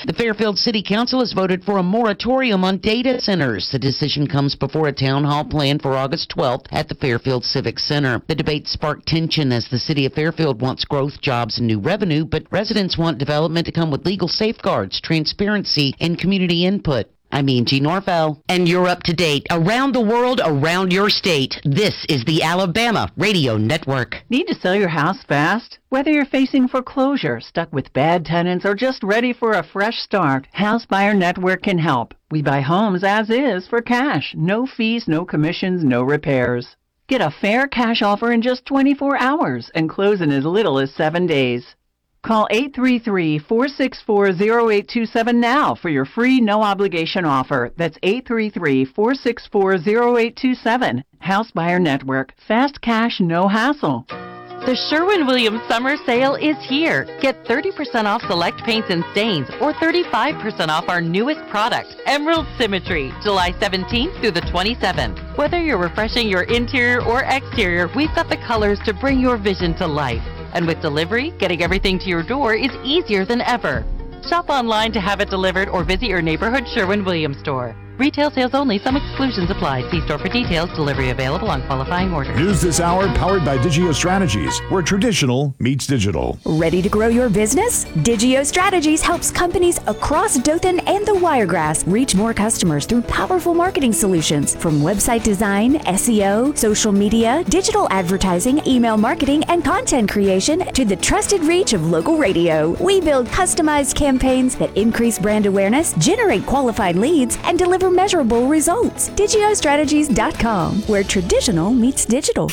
The Fairfield City Council has voted for a moratorium on data centers. The decision comes before a town hall planned for August 12th at the Fairfield Civic Center. The debate sparked tension as the city of Fairfield wants growth, jobs, and new revenue, but residents want development to come with legal safeguards, transparency, and community input. I'm Angie Norvell, and you're up to date. Around the world, around your state, this is the Alabama Radio Network. Need to sell your house fast? Whether you're facing foreclosure, stuck with bad tenants, or just ready for a fresh start, House Buyer Network can help. We buy homes as is for cash. No fees, no commissions, no repairs. Get a fair cash offer in just 24 hours and close in as little as 7 days. Call 833-464-0827 now for your free no-obligation offer. That's 833-464-0827. House Buyer Network. Fast cash, no hassle. The Sherwin-Williams Summer Sale is here. Get 30% off select paints and stains or 35% off our newest product, Emerald Symmetry, July 17th through the 27th. Whether you're refreshing your interior or exterior, we've got the colors to bring your vision to life. And with delivery, getting everything to your door is easier than ever. Shop online to have it delivered or visit your neighborhood Sherwin-Williams store. Retail sales only. Some exclusions apply. See store for details. Delivery available on qualifying orders. News this hour powered by Digio Strategies, where traditional meets digital. Ready to grow your business? Digio Strategies helps companies across Dothan and the Wiregrass reach more customers through powerful marketing solutions, from website design, SEO, social media, digital advertising, email marketing, and content creation to the trusted reach of local radio. We build customized campaigns that increase brand awareness, generate qualified leads, and deliver measurable results. DigioStrategies.com, where traditional meets digital.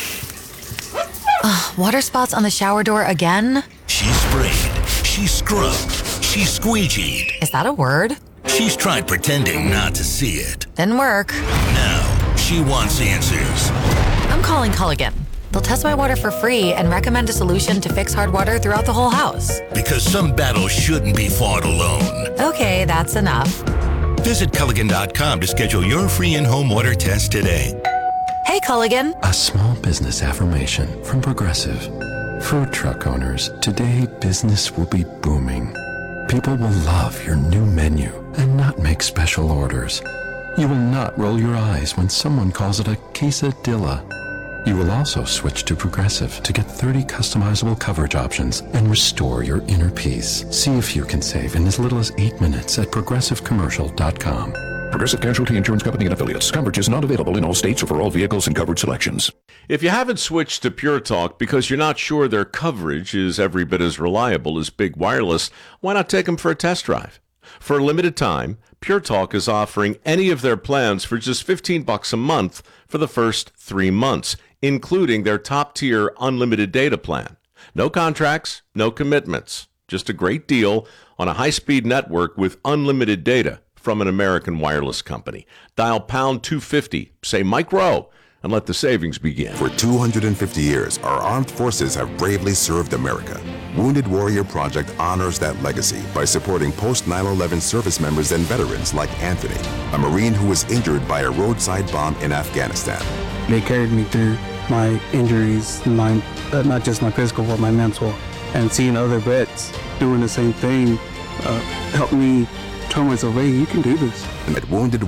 Water spots on the shower door again? She sprayed, she scrubbed, she squeegeed. Is that a word? She's tried pretending not to see it. Didn't work. Now, she wants answers. I'm calling Culligan. They'll test my water for free and recommend a solution to fix hard water throughout the whole house. Because some battles shouldn't be fought alone. Okay, that's enough. Visit Culligan.com to schedule your free in-home water test today. Hey, Culligan. A small business affirmation from Progressive. Food truck owners, today business will be booming. People will love your new menu and not make special orders. You will not roll your eyes when someone calls it a quesadilla. You will also switch to Progressive to get 30 customizable coverage options and restore your inner peace. See if you can save in as little as 8 minutes at ProgressiveCommercial.com. Progressive Casualty Insurance Company and Affiliates. Coverage is not available in all states or for all vehicles and covered selections. If you haven't switched to Pure Talk because you're not sure their coverage is every bit as reliable as Big Wireless, why not take them for a test drive? For a limited time, Pure Talk is offering any of their plans for just $15 a month for the first 3 months, including their top-tier unlimited data plan. No contracts, no commitments, just a great deal on a high-speed network with unlimited data from an American wireless company. Dial pound 250, say Mike Rowe, and let the savings begin. For 250 years, our armed forces have bravely served America. Wounded Warrior Project honors that legacy by supporting post-9/11 service members and veterans like Anthony, a Marine who was injured by a roadside bomb in Afghanistan. They carried me through my injuries, not just my physical, but my mental. And seeing other vets doing the same thing helped me tell myself, hey, you can do this. At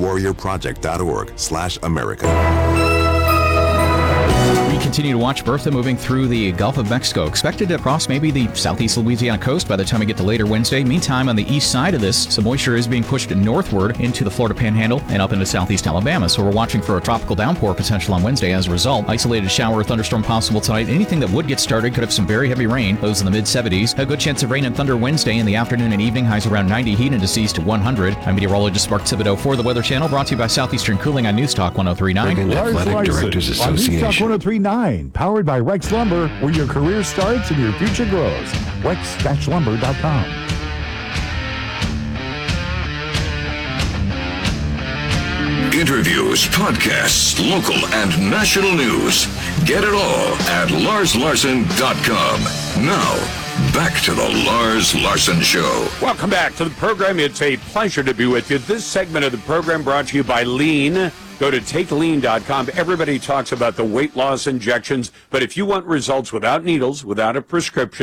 woundedwarriorproject.org/America. We continue to watch Bertha moving through the Gulf of Mexico, expected to cross maybe the southeast Louisiana coast by the time we get to later Wednesday. Meantime, on the east side of this, some moisture is being pushed northward into the Florida Panhandle and up into southeast Alabama. So we're watching for a tropical downpour potential on Wednesday as a result. Isolated shower or thunderstorm possible tonight. Anything that would get started could have some very heavy rain. Those in the mid-70s. A good chance of rain and thunder Wednesday in the afternoon and evening. Highs around 90, heat indices to 100. I'm meteorologist Mark Thibodeau for the Weather Channel, brought to you by Southeastern Cooling on News Talk 103.9. Athletic Directors Association. On News Talk 103.9, powered by Rex Lumber, where your career starts and your future grows. Rex-lumber.com. Interviews, podcasts, local and national news. Get it all at LarsLarson.com. Now, back to the Lars Larson Show. Welcome back to the program. It's a pleasure to be with you. This segment of the program brought to you by Lean. Go to TakeLean.com. Everybody talks about the weight loss injections, but if you want results without needles, without a prescription,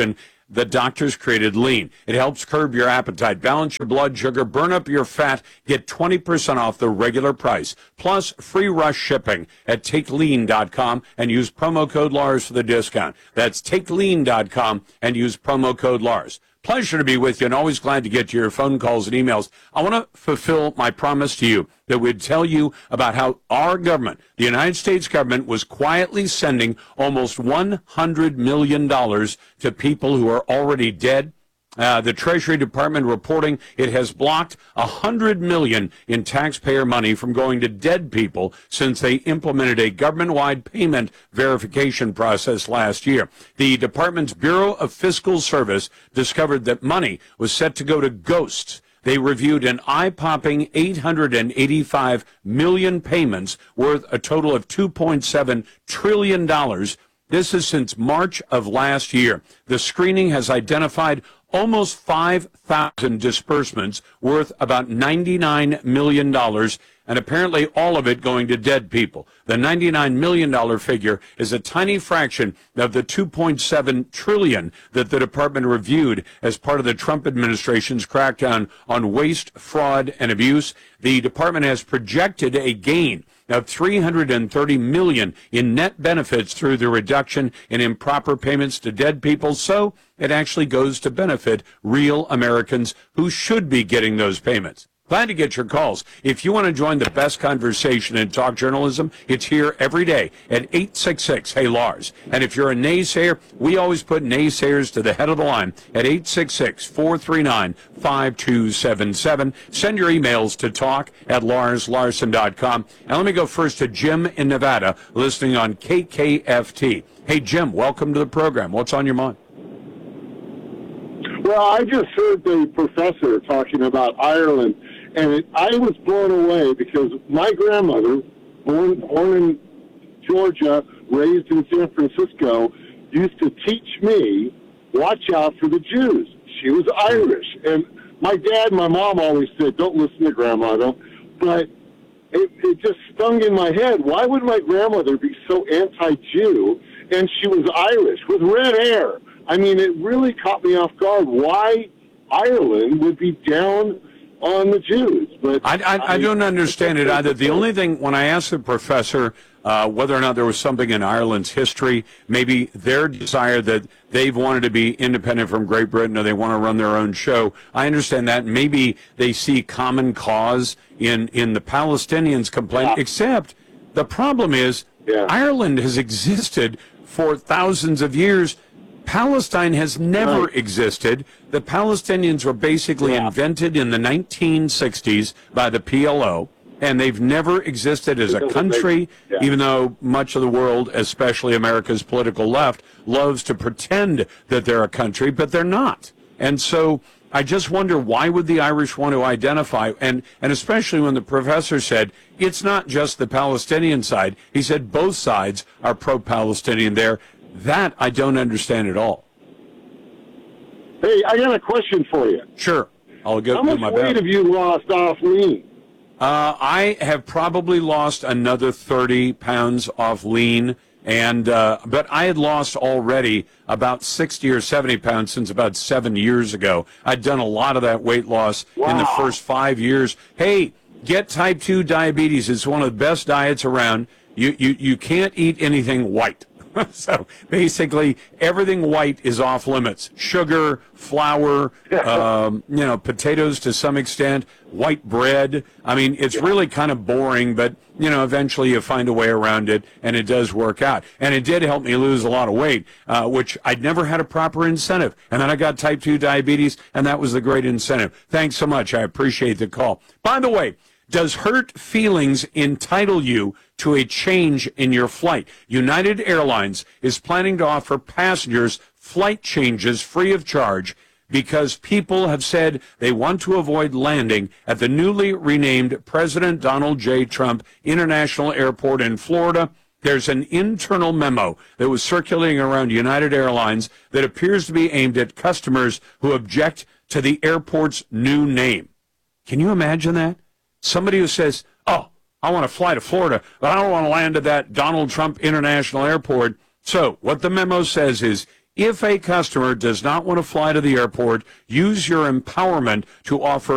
the doctors created Lean. It helps curb your appetite, balance your blood sugar, burn up your fat, get 20% off the regular price, plus free rush shipping at TakeLean.com and use promo code Lars for the discount. That's TakeLean.com and use promo code Lars. Pleasure to be with you, and always glad to get your phone calls and emails. I want to fulfill my promise to you that we'd tell you about how our government, the United States government, was quietly sending almost $100 million to people who are already dead. The Treasury Department reporting it has blocked $100 million in taxpayer money from going to dead people since they implemented a government-wide payment verification process last year. The department's Bureau of Fiscal Service discovered that money was set to go to ghosts. They reviewed an eye-popping 885 million payments worth a total of $2.7 trillion. This is since March of last year. The screening has identified almost 5,000 disbursements worth about $99 million, and apparently all of it going to dead people. The $99 million figure is a tiny fraction of the $2.7 trillion that the department reviewed as part of the Trump administration's crackdown on waste, fraud, and abuse. The department has projected a gain of $330 million in net benefits through the reduction in improper payments to dead people, so it actually goes to benefit real Americans who should be getting those payments. Glad to get your calls. If you want to join the best conversation in talk journalism, it's here every day at 866-HEY-LARS. And if you're a naysayer, we always put naysayers to the head of the line at 866-439-5277. Send your emails to talk@LarsLarson.com. And let me go first to Jim in Nevada, listening on KKFT. Hey, Jim, welcome to the program. What's on your mind? Well, I just heard the professor talking about Ireland, and I was blown away because my grandmother, born in Georgia, raised in San Francisco, used to teach me, watch out for the Jews. She was Irish. And my dad and my mom always said, don't listen to Grandma. But it just stung in my head. Why would my grandmother be so anti-Jew? And she was Irish with red hair. I mean, it really caught me off guard why Ireland would be down on the Jews. But I don't understand it either. The only thing, when I asked the professor whether or not there was something in Ireland's history, maybe their desire that they've wanted to be independent from Great Britain or they want to run their own show, I understand that. Maybe they see common cause in the Palestinians' complaint, except the problem is Ireland has existed for thousands of years. Palestine has never existed. The Palestinians were basically invented in the 1960s by the PLO, and they've never existed as a country, even though much of the world, especially America's political left, loves to pretend that they're a country, but they're not. And so I just wonder, why would the Irish want to identify, and especially when the professor said it's not just the Palestinian side. He said both sides are pro-Palestinian there. That I don't understand at all. Hey, I got a question for you. Sure. I'll go How do much my weight best. have you lost off lean? I have probably lost another 30 pounds off lean, and but I had lost already about 60 or 70 pounds since about 7 years ago. I'd done a lot of that weight loss in the first 5 years. Hey, get type 2 diabetes. It's one of the best diets around. You can't eat anything white. So basically, everything white is off limits. Sugar, flour, potatoes to some extent, white bread. I mean, it's really kind of boring, but, eventually you find a way around it, and it does work out. And it did help me lose a lot of weight, which I'd never had a proper incentive. And then I got type 2 diabetes, and that was the great incentive. Thanks so much. I appreciate the call. By the way, does hurt feelings entitle you to a change in your flight? United Airlines is planning to offer passengers flight changes free of charge because people have said they want to avoid landing at the newly renamed President Donald J. Trump International Airport in Florida. There's an internal memo that was circulating around United Airlines that appears to be aimed at customers who object to the airport's new name. Can you imagine that? Somebody who says, oh, I want to fly to Florida, but I don't want to land at that Donald Trump International Airport. So what the memo says is, If a customer does not want to fly to the airport, use your empowerment to offer